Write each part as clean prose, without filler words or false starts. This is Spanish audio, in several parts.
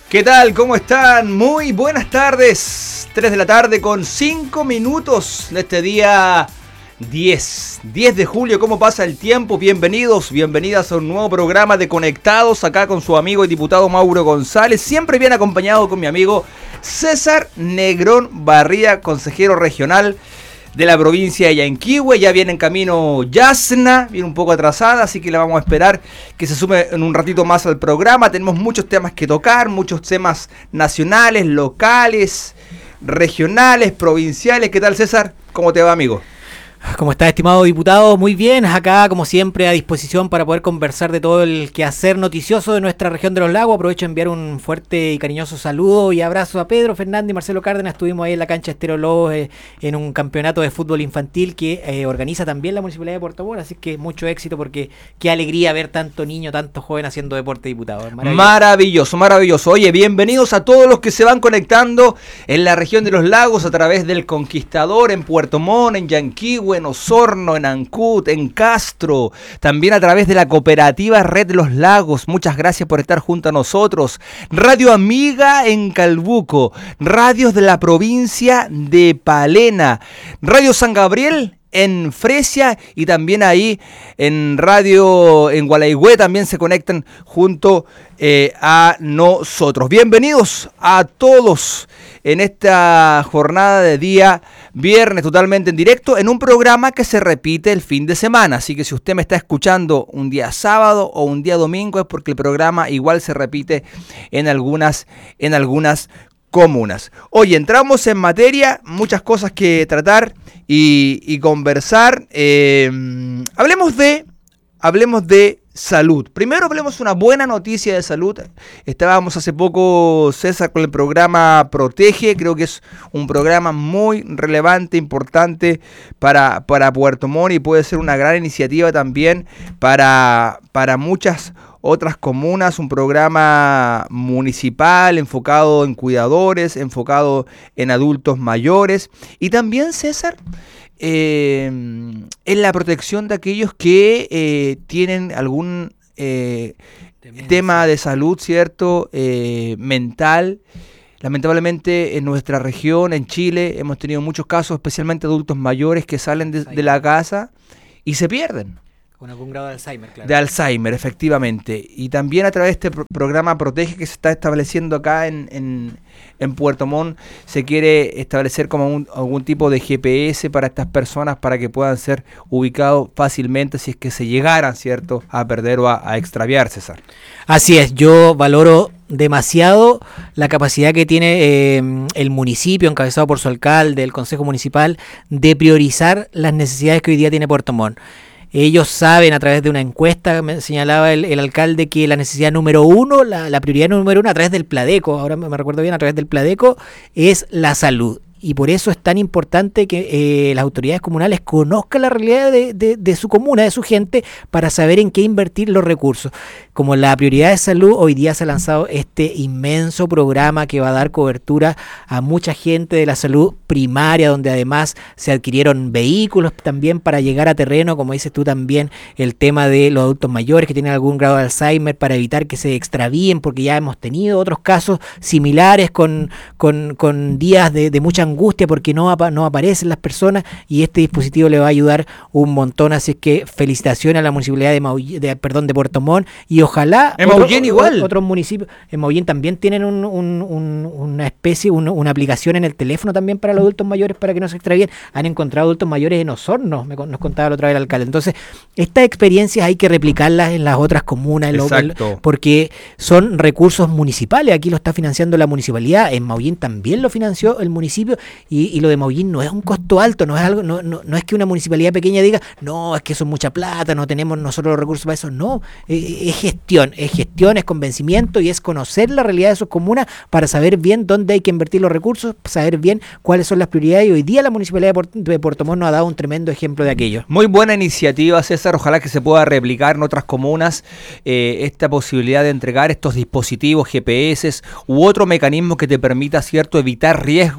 ¿Qué tal? ¿Cómo están? Muy buenas tardes. 3 de la tarde con 5 minutos de este día 10 de julio. ¿Cómo pasa el tiempo? Bienvenidos, bienvenidas a un nuevo programa de Conectados, acá con su amigo y diputado Mauro González, siempre bien acompañado con mi amigo César Negrón Barría, consejero regional de la provincia de Yanquihue. Ya viene en camino Yasna, viene un poco atrasada, así que la vamos a esperar que se sume en un ratito más al programa. Tenemos muchos temas que tocar, muchos temas nacionales, locales, regionales, provinciales. ¿Qué tal, César? ¿Cómo te va, amigo? ¿Cómo está, estimado diputado? Muy bien, acá como siempre a disposición para poder conversar de todo el quehacer noticioso de nuestra región de los lagos. Aprovecho de enviar un fuerte y cariñoso saludo y abrazo a Pedro Fernández y Marcelo Cárdenas. Estuvimos ahí en la cancha Estero Lobos en un campeonato de fútbol infantil que organiza también la Municipalidad de Puerto Montt, así que mucho éxito porque qué alegría ver tanto niño, tanto joven haciendo deporte, diputado. Maravilloso, maravilloso. Oye, bienvenidos a todos los que se van conectando en la región de los lagos a través del Conquistador, en Puerto Montt, en Yanquihue, en Osorno, en Ancud, en Castro, también a través de la cooperativa Red de los Lagos. Muchas gracias por estar junto a nosotros. Radio Amiga en Calbuco, radios de la provincia de Palena, Radio San Gabriel en Fresia y también ahí en Radio en Gualaigüe también se conectan junto a nosotros. Bienvenidos a todos en esta jornada de día viernes totalmente en directo en un programa que se repite el fin de semana. Así que si usted me está escuchando un día sábado o un día domingo es porque el programa igual se repite en algunas comunas. Hoy entramos en materia, muchas cosas que tratar y conversar. Hablemos de salud. Primero hablemos una buena noticia de salud. Estábamos hace poco, César, con el programa Protege. Creo que es un programa muy relevante, importante para Puerto Montt y puede ser una gran iniciativa también para muchas otras comunas, un programa municipal enfocado en cuidadores, enfocado en adultos mayores y también, César, en la protección de aquellos que tienen algún tema de salud, ¿cierto? Mental. Lamentablemente en nuestra región, en Chile, hemos tenido muchos casos, especialmente adultos mayores que salen de la casa y se pierden. Con algún grado de Alzheimer, claro. De Alzheimer, efectivamente. Y también a través de este programa Protege que se está estableciendo acá en Puerto Montt, se quiere establecer como algún tipo de GPS para estas personas para que puedan ser ubicados fácilmente si es que se llegaran, ¿cierto?, a perder o a extraviar, César. Así es, yo valoro demasiado la capacidad que tiene el municipio, encabezado por su alcalde, el consejo municipal, de priorizar las necesidades que hoy día tiene Puerto Montt. Ellos saben, a través de una encuesta, me señalaba el alcalde, que la necesidad número uno, la prioridad número uno a través del Pladeco, ahora me recuerdo bien, a través del Pladeco, es la salud. Y por eso es tan importante que las autoridades comunales conozcan la realidad de su comuna, de su gente, para saber en qué invertir los recursos. Como la prioridad de salud, hoy día se ha lanzado este inmenso programa que va a dar cobertura a mucha gente de la salud primaria, donde además se adquirieron vehículos también para llegar a terreno, como dices tú también, el tema de los adultos mayores que tienen algún grado de Alzheimer para evitar que se extravíen, porque ya hemos tenido otros casos similares con días de mucha angustia porque no aparecen las personas, y este dispositivo le va a ayudar un montón. Así es que felicitaciones a la municipalidad de Puerto Montt, y ojalá en Maullín igual. Otros municipios en Maullín también tienen una especie, una aplicación en el teléfono también para los adultos mayores para que no se extravíen. Han encontrado adultos mayores en Osorno, nos contaba la otra vez el alcalde. Entonces, estas experiencias hay que replicarlas en las otras comunas, porque son recursos municipales. Aquí lo está financiando la municipalidad, en Maullín también lo financió el municipio, y lo de Maullín no es un costo alto, no es algo, no es que una municipalidad pequeña diga, no, es que eso es mucha plata, no tenemos nosotros los recursos para eso. No, es gestión, es convencimiento, y es conocer la realidad de sus comunas para saber bien dónde hay que invertir los recursos, saber bien cuáles son las prioridades, y hoy día la municipalidad de Puerto Montt nos ha dado un tremendo ejemplo de aquello. Muy buena iniciativa, César, ojalá que se pueda replicar en otras comunas esta posibilidad de entregar estos dispositivos GPS u otro mecanismo que te permita, cierto, evitar riesgos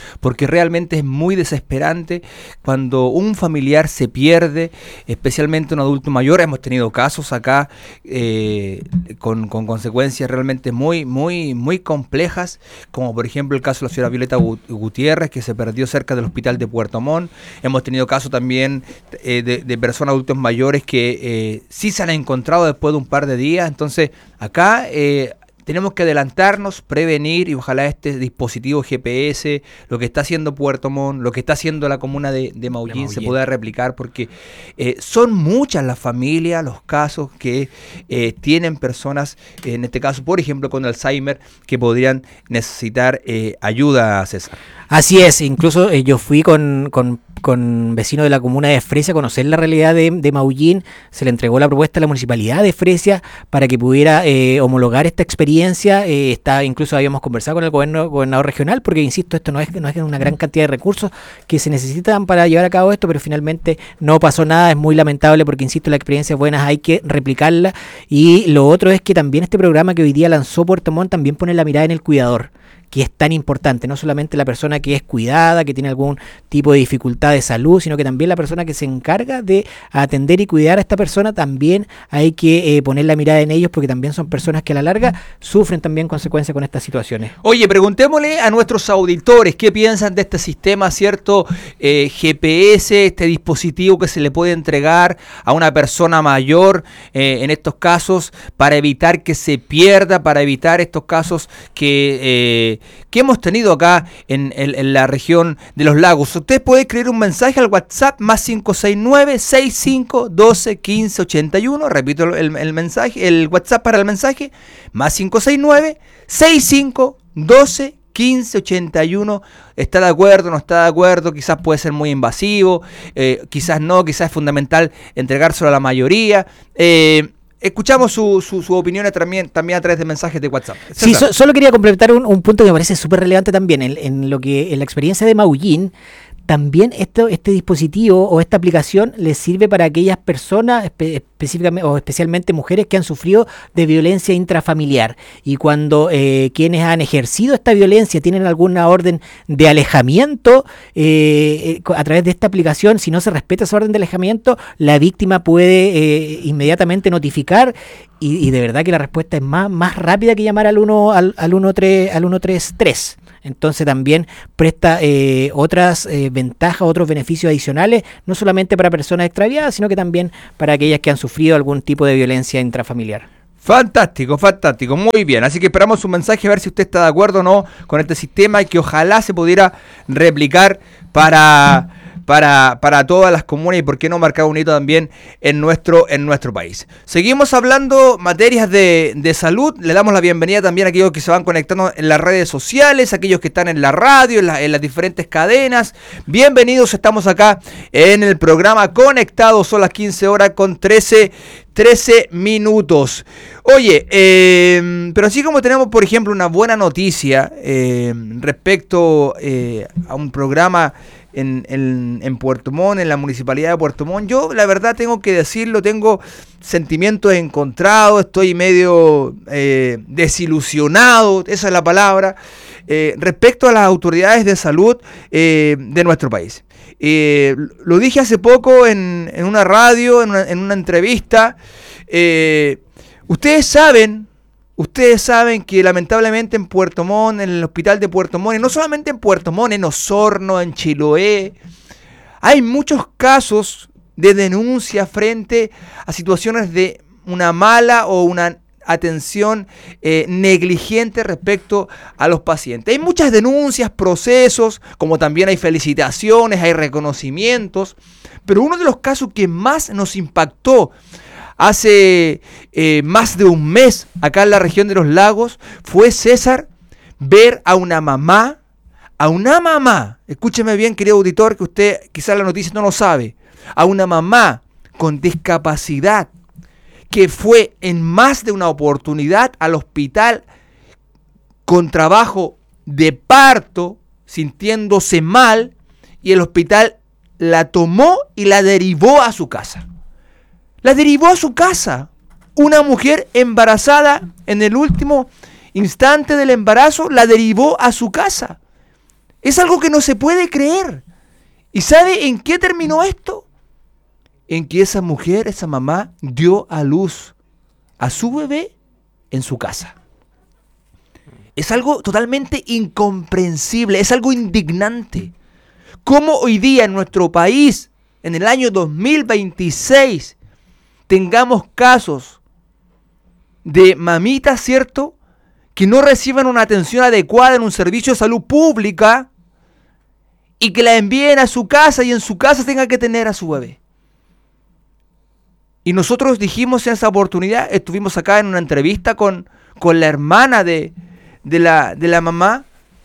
porque realmente es muy desesperante cuando un familiar se pierde, especialmente un adulto mayor. Hemos tenido casos acá con consecuencias realmente muy complejas, como por ejemplo el caso de la señora Violeta Gutiérrez, que se perdió cerca del hospital de Puerto Montt. Hemos tenido casos también de personas adultos mayores que sí se han encontrado después de un par de días. Entonces acá tenemos que adelantarnos, prevenir, y ojalá este dispositivo GPS, lo que está haciendo Puerto Montt, lo que está haciendo la comuna de Maullín, se pueda replicar, porque son muchas las familias, los casos que tienen personas, en este caso, por ejemplo, con Alzheimer, que podrían necesitar ayuda, César. Así es, incluso yo fui con vecinos de la comuna de Fresia a conocer la realidad de Maullín. Se le entregó la propuesta a la municipalidad de Fresia para que pudiera homologar esta experiencia. Incluso habíamos conversado con el gobernador regional, porque insisto, esto no es una gran cantidad de recursos que se necesitan para llevar a cabo esto, pero finalmente no pasó nada. Es muy lamentable porque, insisto, las experiencias buenas hay que replicarlas. Y lo otro es que también este programa que hoy día lanzó Puerto Montt también pone la mirada en el cuidador, que es tan importante, no solamente la persona que es cuidada, que tiene algún tipo de dificultad de salud, sino que también la persona que se encarga de atender y cuidar a esta persona. También hay que poner la mirada en ellos, porque también son personas que a la larga sufren también consecuencias con estas situaciones. Oye, preguntémosle a nuestros auditores qué piensan de este sistema, ¿cierto? GPS, este dispositivo que se le puede entregar a una persona mayor en estos casos, para evitar que se pierda, para evitar estos casos que hemos tenido acá en la región de los lagos. Usted puede escribir un mensaje al WhatsApp más 569-6512-1581. Repito el mensaje, el WhatsApp para el mensaje, más 569-6512-1581. ¿Está de acuerdo? ¿No está de acuerdo? Quizás puede ser muy invasivo, quizás no, quizás es fundamental entregárselo a la mayoría. Escuchamos su opinión también a través de mensajes de WhatsApp. Sí, solo quería complementar un punto que me parece súper relevante también. En la experiencia de Maullín, también este dispositivo o esta aplicación les sirve para aquellas personas, específicamente o especialmente mujeres, que han sufrido de violencia intrafamiliar. Y cuando quienes han ejercido esta violencia tienen alguna orden de alejamiento, a través de esta aplicación, si no se respeta esa orden de alejamiento, la víctima puede inmediatamente notificar. Y de verdad que la respuesta es más rápida que llamar al 133. Entonces también presta otras ventajas, otros beneficios adicionales, no solamente para personas extraviadas, sino que también para aquellas que han sufrido algún tipo de violencia intrafamiliar. Fantástico, muy bien. Así que esperamos un mensaje a ver si usted está de acuerdo o no con este sistema, y que ojalá se pudiera replicar para todas las comunas, y por qué no marcar un hito también en nuestro país. Seguimos hablando materias de salud. Le damos la bienvenida también a aquellos que se van conectando en las redes sociales, aquellos que están en la radio, en las diferentes cadenas. Bienvenidos, estamos acá en el programa Conectados. Son las 15 horas con 13 minutos. Oye, pero así como tenemos, por ejemplo, una buena noticia respecto a un programa en Puerto Montt, en la municipalidad de Puerto Montt, yo la verdad tengo que decirlo, tengo sentimientos encontrados, estoy medio desilusionado, esa es la palabra, respecto a las autoridades de salud de nuestro país. Lo dije hace poco en una radio, en una entrevista. Ustedes saben que lamentablemente en Puerto Montt, en el hospital de Puerto Montt, y no solamente en Puerto Montt, en Osorno, en Chiloé, hay muchos casos de denuncia frente a situaciones de una mala o una atención negligente respecto a los pacientes. Hay muchas denuncias, procesos, como también hay felicitaciones, hay reconocimientos, pero uno de los casos que más nos impactó hace más de un mes acá en la región de los lagos fue, César, ver a una mamá, escúcheme bien, querido auditor, que usted quizás la noticia no lo sabe, a una mamá con discapacidad que fue en más de una oportunidad al hospital con trabajo de parto, sintiéndose mal, y el hospital la tomó y la derivó a su casa. La derivó a su casa. Una mujer embarazada en el último instante del embarazo la derivó a su casa. Es algo que no se puede creer. ¿Y sabe en qué terminó esto? En que esa mujer, esa mamá, dio a luz a su bebé en su casa. Es algo totalmente incomprensible, es algo indignante. ¿Cómo hoy día en nuestro país, en el año 2026, tengamos casos de mamitas, ¿cierto?, que no reciban una atención adecuada en un servicio de salud pública y que la envíen a su casa y en su casa tenga que tener a su bebé? Y nosotros dijimos en esa oportunidad, estuvimos acá en una entrevista con la hermana de la mamá.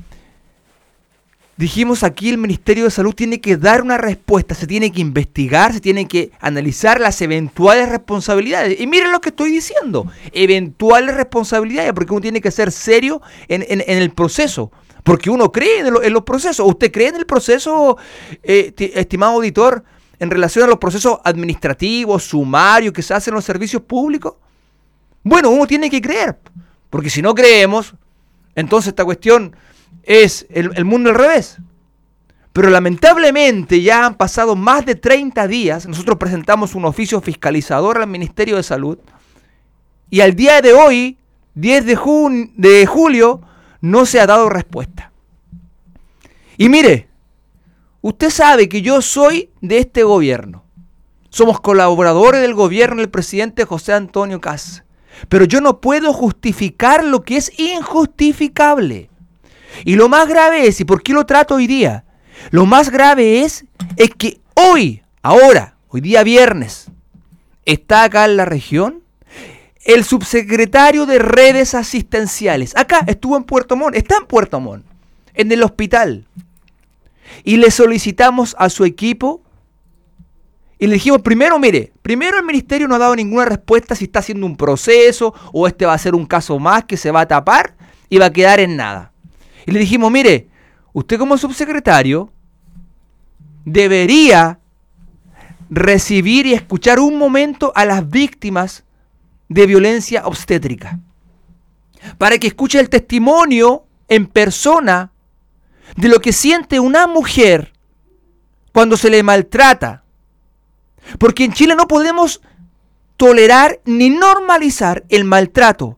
Dijimos aquí el Ministerio de Salud tiene que dar una respuesta, se tiene que investigar, se tiene que analizar las eventuales responsabilidades. Y miren lo que estoy diciendo, eventuales responsabilidades, porque uno tiene que ser serio en el proceso, porque uno cree en los procesos. ¿Usted cree en el proceso, estimado auditor, en relación a los procesos administrativos, sumarios que se hacen en los servicios públicos? Bueno, uno tiene que creer, porque si no creemos, entonces esta cuestión es el mundo al revés. Pero lamentablemente ya han pasado más de 30 días. Nosotros presentamos un oficio fiscalizador al Ministerio de Salud y al día de hoy, 10 de julio, no se ha dado respuesta. Y mire, usted sabe que yo soy de este gobierno. Somos colaboradores del gobierno del presidente José Antonio Kast. Pero yo no puedo justificar lo que es injustificable. Y lo más grave es, ¿y por qué lo trato hoy día? Lo más grave es que hoy día viernes, está acá en la región el subsecretario de redes asistenciales. Acá estuvo en Puerto Montt, está en Puerto Montt, en el hospital. Y le solicitamos a su equipo y le dijimos, primero el ministerio no ha dado ninguna respuesta si está haciendo un proceso o este va a ser un caso más que se va a tapar y va a quedar en nada. Y le dijimos, mire, usted como subsecretario debería recibir y escuchar un momento a las víctimas de violencia obstétrica, para que escuche el testimonio en persona de lo que siente una mujer cuando se le maltrata. Porque en Chile no podemos tolerar ni normalizar el maltrato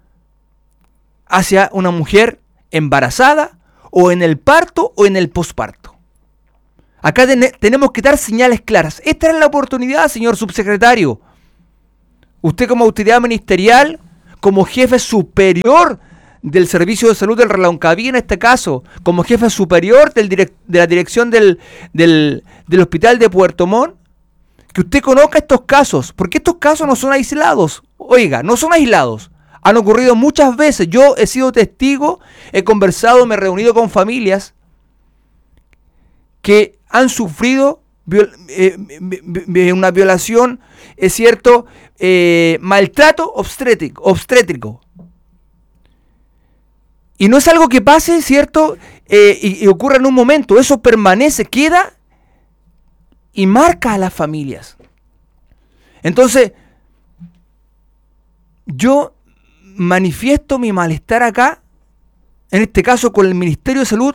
hacia una mujer embarazada o en el parto o en el posparto. Acá tenemos que dar señales claras. Esta es la oportunidad, señor subsecretario. Usted como autoridad ministerial, como jefe superior del Servicio de Salud del Reloncaví en este caso, como jefe superior de la dirección del Hospital de Puerto Montt, que usted conozca estos casos, porque estos casos no son aislados. Oiga, no son aislados. Han ocurrido muchas veces. Yo he sido testigo, he conversado, me he reunido con familias que han sufrido una violación, es cierto, maltrato obstétrico. Y no es algo que pase, ¿cierto? Y ocurra en un momento. Eso permanece, queda y marca a las familias. Entonces, yo manifiesto mi malestar acá, en este caso con el Ministerio de Salud,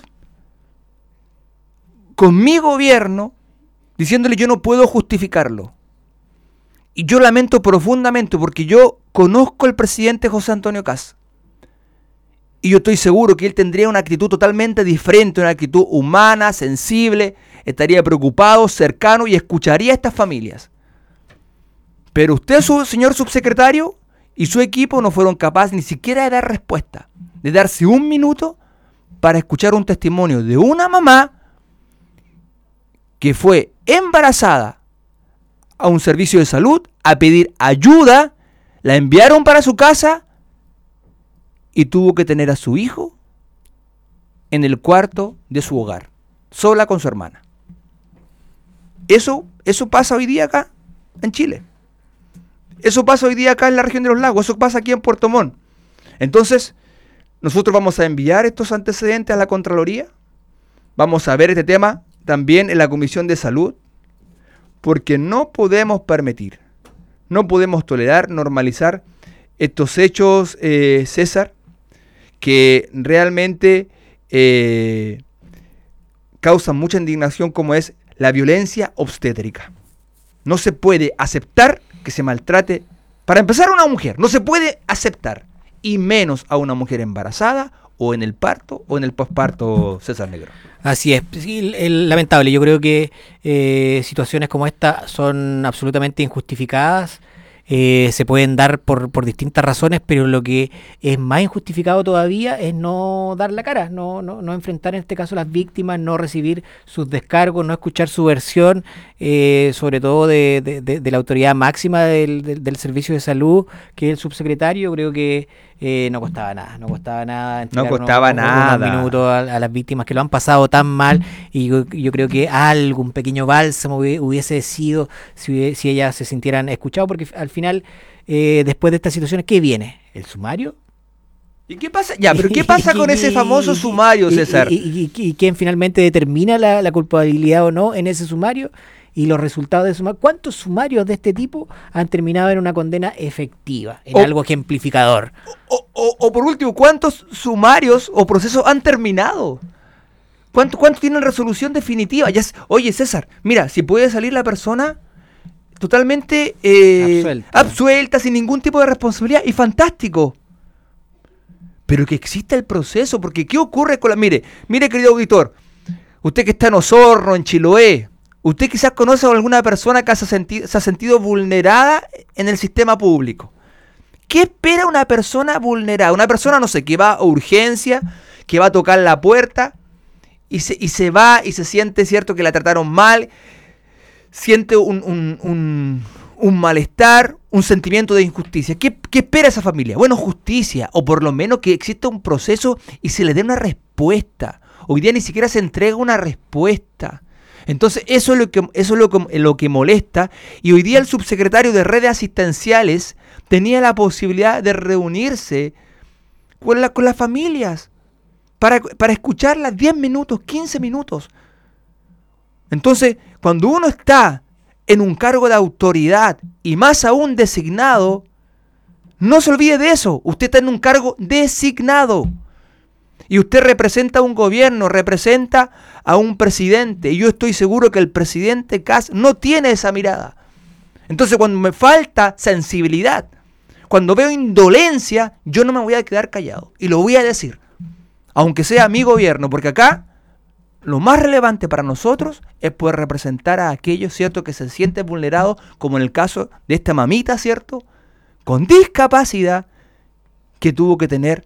con mi gobierno, diciéndole yo no puedo justificarlo. Y yo lamento profundamente porque yo conozco al presidente José Antonio Kast. Y yo estoy seguro que él tendría una actitud totalmente diferente, una actitud humana, sensible, estaría preocupado, cercano y escucharía a estas familias. Pero usted, señor subsecretario, y su equipo no fueron capaces ni siquiera de dar respuesta, de darse un minuto para escuchar un testimonio de una mamá que fue embarazada a un servicio de salud a pedir ayuda, la enviaron para su casa y tuvo que tener a su hijo en el cuarto de su hogar, sola con su hermana. Eso pasa hoy día acá en Chile. Eso pasa hoy día acá en la región de los lagos, eso pasa aquí en Puerto Montt. Entonces, nosotros vamos a enviar estos antecedentes a la Contraloría, vamos a ver este tema también en la Comisión de Salud, porque no podemos permitir, no podemos tolerar, normalizar estos hechos, César, que realmente causan mucha indignación, como es la violencia obstétrica. No se puede aceptar que se maltrate, para empezar, a una mujer. No se puede aceptar, y menos a una mujer embarazada, o en el parto, o en el posparto, César Negro. Así es, sí, lamentable. Yo creo que situaciones como esta son absolutamente injustificadas. Se pueden dar por distintas razones, pero lo que es más injustificado todavía es no dar la cara, no enfrentar en este caso a las víctimas, no recibir sus descargos, no escuchar su versión, sobre todo de la autoridad máxima del servicio de salud, que es el subsecretario. Creo que no costaba nada No costaba nada. unos minutos a las víctimas que lo han pasado tan mal, y yo creo que algún pequeño bálsamo hubiese sido si ellas se sintieran escuchadas, porque al final, después de estas situaciones, ¿qué viene? ¿El sumario? ¿Y qué pasa? Ya, pero ¿qué pasa con ese famoso sumario, César? ¿Y quién finalmente determina la culpabilidad o no en ese sumario? Y los resultados de sumario. ¿Cuántos sumarios de este tipo han terminado en una condena efectiva, en algo ejemplificador? O por último, ¿cuántos sumarios o procesos han terminado? ¿Cuántos tienen resolución definitiva? Oye, César, mira, si puede salir la persona totalmente absuelta, sin ningún tipo de responsabilidad, y fantástico. Pero que exista el proceso, porque ¿qué ocurre con la...? Mire, querido auditor, usted que está en Osorno, en Chiloé, usted quizás conoce a alguna persona que se ha sentido vulnerada en el sistema público. ¿Qué espera una persona vulnerada? Una persona, no sé, que va a urgencia, que va a tocar la puerta y se va y se siente, cierto, que la trataron mal, siente un malestar, un sentimiento de injusticia. ¿Qué espera esa familia? Bueno, justicia, o por lo menos que exista un proceso y se le dé una respuesta. Hoy día ni siquiera se entrega una respuesta. Entonces eso es lo que molesta, y hoy día el subsecretario de redes asistenciales tenía la posibilidad de reunirse con las familias para escucharlas 10 minutos, 15 minutos. Entonces, cuando uno está en un cargo de autoridad, y más aún designado, no se olvide de eso. Usted está en un cargo designado. Y usted representa a un gobierno, representa a un presidente. Y yo estoy seguro que el presidente Kast no tiene esa mirada. Entonces, cuando me falta sensibilidad, cuando veo indolencia, yo no me voy a quedar callado. Y lo voy a decir. Aunque sea mi gobierno, porque acá lo más relevante para nosotros es poder representar a aquellos, ¿cierto?, que se sienten vulnerados, como en el caso de esta mamita, ¿cierto?, con discapacidad, que tuvo que tener